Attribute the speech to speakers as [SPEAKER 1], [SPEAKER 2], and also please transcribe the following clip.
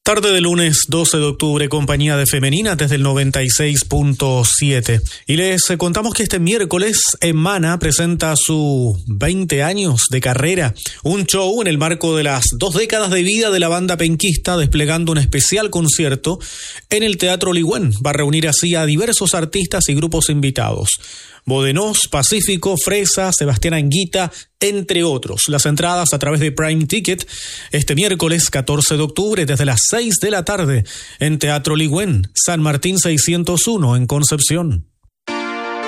[SPEAKER 1] Tarde de lunes 12 de octubre, compañía de Femenina desde el 96.7. Y les contamos que este miércoles Emana presenta su 20 años de carrera. Un show en el marco de las 2 décadas de vida de la banda penquista, desplegando un especial concierto en el Teatro Ligüen. Va a reunir así a diversos artistas y grupos invitados. Bodenós, Pacífico, Fresa, Sebastián Anguita, entre otros. Las entradas a través de Prime Ticket este miércoles 14 de octubre desde las 6 de la tarde en Teatro Ligüen, San Martín 601 en Concepción.